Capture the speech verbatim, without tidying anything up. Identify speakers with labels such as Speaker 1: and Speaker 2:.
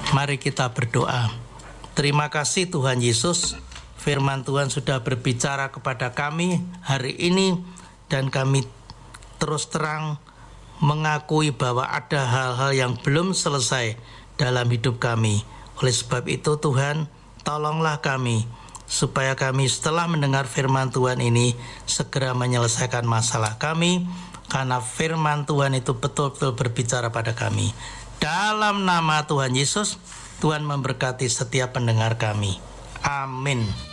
Speaker 1: Mari kita berdoa. Terima kasih Tuhan Yesus, firman Tuhan sudah berbicara kepada kami hari ini, dan kami terus terang mengakui bahwa ada hal-hal yang belum selesai dalam hidup kami. Oleh sebab itu Tuhan, tolonglah kami supaya kami setelah mendengar firman Tuhan ini segera menyelesaikan masalah kami, karena firman Tuhan itu betul-betul berbicara pada kami. Dalam nama Tuhan Yesus, Tuhan memberkati setiap pendengar kami. Amin.